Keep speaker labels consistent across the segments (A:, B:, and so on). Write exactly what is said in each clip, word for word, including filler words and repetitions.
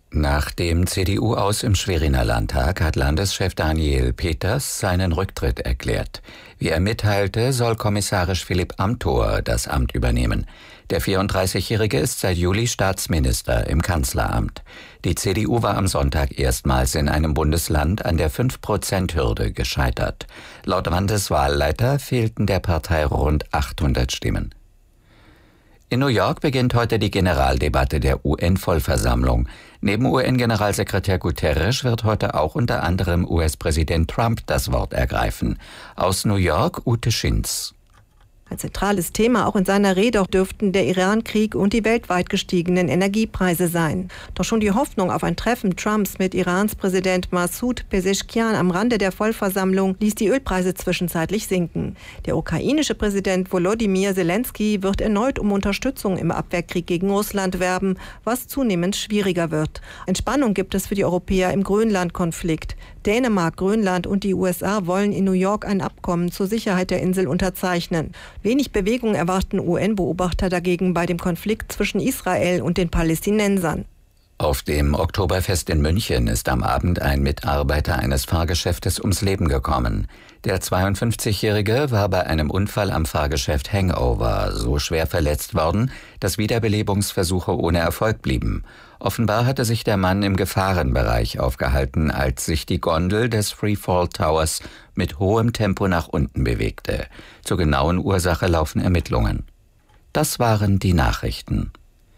A: Nach dem C D U-Aus im Schweriner Landtag hat Landeschef Daniel Peters seinen Rücktritt erklärt. Wie er mitteilte, soll kommissarisch Philipp Amthor das Amt übernehmen. Der vierunddreißigjährige ist seit Juli Staatsminister im Kanzleramt. Die C D U war am Sonntag erstmals in einem Bundesland an der fünf Prozent Hürde gescheitert. Laut Landeswahlleiter fehlten der Partei rund achthundert Stimmen. In New York beginnt heute die Generaldebatte der U N-Vollversammlung. Neben U N-Generalsekretär Guterres wird heute auch unter anderem U S-Präsident Trump das Wort ergreifen. Aus New York Ute Schinz.
B: Ein zentrales Thema auch in seiner Rede dürften der Iran-Krieg und die weltweit gestiegenen Energiepreise sein. Doch schon die Hoffnung auf ein Treffen Trumps mit Irans Präsident Massoud Pezeshkian am Rande der Vollversammlung ließ die Ölpreise zwischenzeitlich sinken. Der ukrainische Präsident Volodymyr Zelensky wird erneut um Unterstützung im Abwehrkrieg gegen Russland werben, was zunehmend schwieriger wird. Entspannung gibt es für die Europäer im Grönland-Konflikt. Dänemark, Grönland und die U S A wollen in New York ein Abkommen zur Sicherheit der Insel unterzeichnen. Wenig Bewegung erwarten U N-Beobachter dagegen bei dem Konflikt zwischen Israel und den Palästinensern.
A: Auf dem Oktoberfest in München ist am Abend ein Mitarbeiter eines Fahrgeschäftes ums Leben gekommen. Der zweiundfünfzigjährige war bei einem Unfall am Fahrgeschäft Hangover so schwer verletzt worden, dass Wiederbelebungsversuche ohne Erfolg blieben. Offenbar hatte sich der Mann im Gefahrenbereich aufgehalten, als sich die Gondel des Freefall Towers mit hohem Tempo nach unten bewegte. Zur genauen Ursache laufen Ermittlungen. Das waren die Nachrichten.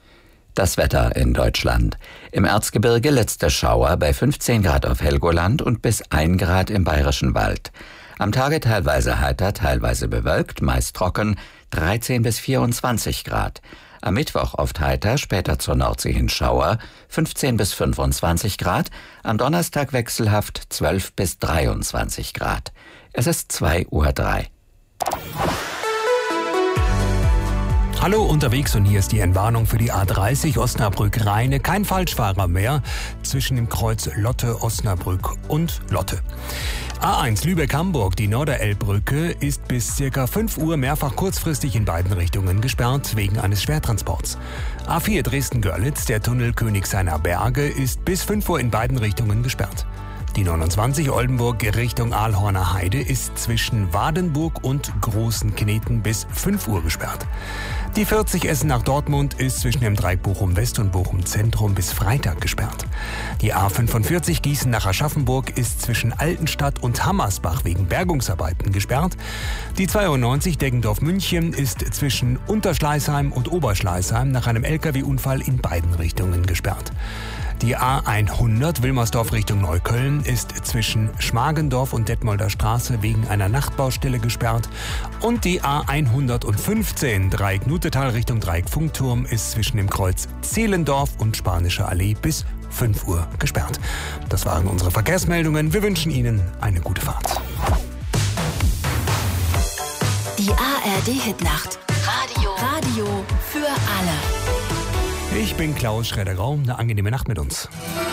A: Das Wetter in Deutschland. Im Erzgebirge letzter Schauer bei fünfzehn Grad auf Helgoland und bis ein Grad im Bayerischen Wald. Am Tage teilweise heiter, teilweise bewölkt, meist trocken, dreizehn bis vierundzwanzig Grad. Am Mittwoch oft heiter, später zur Nordsee hin Schauer, fünfzehn bis fünfundzwanzig Grad. Am Donnerstag wechselhaft zwölf bis dreiundzwanzig Grad. Es ist zwei Uhr drei.
C: Hallo unterwegs und hier ist die Entwarnung für die A dreißig Osnabrück-Rheine. Kein Falschfahrer mehr zwischen dem Kreuz Lotte-Osnabrück und Lotte. A eins Lübeck-Hamburg, die Norderelbbrücke, ist bis circa fünf Uhr mehrfach kurzfristig in beiden Richtungen gesperrt wegen eines Schwertransports. A vier Dresden-Görlitz, der Tunnel Königshainer Berge, ist bis fünf Uhr in beiden Richtungen gesperrt. Die neunundzwanzig Oldenburg Richtung Aalhorner Heide ist zwischen Wadenburg und Großen Kneten bis fünf Uhr gesperrt. Die vierzig Essen nach Dortmund ist zwischen dem Dreieck Bochum West und Bochum Zentrum bis Freitag gesperrt. Die A fünfundvierzig Gießen nach Aschaffenburg ist zwischen Altenstadt und Hammersbach wegen Bergungsarbeiten gesperrt. Die zweiundneunzig Deggendorf München ist zwischen Unterschleißheim und Oberschleißheim nach einem L K W-Unfall in beiden Richtungen gesperrt. Die A hundert Wilmersdorf Richtung Neukölln ist zwischen Schmargendorf und Detmolder Straße wegen einer Nachtbaustelle gesperrt. Und die A hundertfünfzehn Dreieck Nutetal Richtung Dreieck Funkturm ist zwischen dem Kreuz Zehlendorf und Spanische Allee bis fünf Uhr gesperrt. Das waren unsere Verkehrsmeldungen. Wir wünschen Ihnen eine gute Fahrt.
D: Die A R D-Hitnacht. Radio. Radio für alle.
C: Ich bin Klaus Schredder-Grau. Eine angenehme Nacht mit uns.